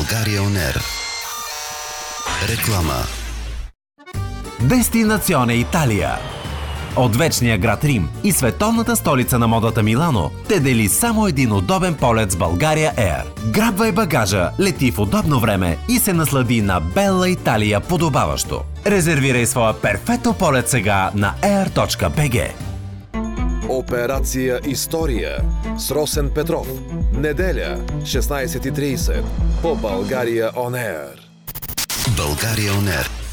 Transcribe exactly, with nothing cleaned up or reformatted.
България он ер. Реклама. Дестинационе Италия. От вечния град Рим и световната столица на модата Милано те дели само един удобен полет с България Ер. Грабвай багажа, лети в удобно време и се наслади на Белла Италия подобаващо. Резервирай своя перфекто полет сега на ер точка би джи. Операция История с Росен Петров. Неделя, шестнайсет и трийсет по България он ер. България он ер.